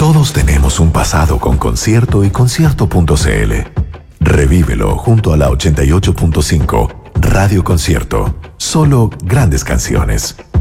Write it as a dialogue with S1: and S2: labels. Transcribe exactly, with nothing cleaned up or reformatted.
S1: Todos tenemos un pasado con Concierto y Concierto punto cl. Revívelo junto a la ochenta y ocho punto cinco Radio Concierto. Solo grandes canciones.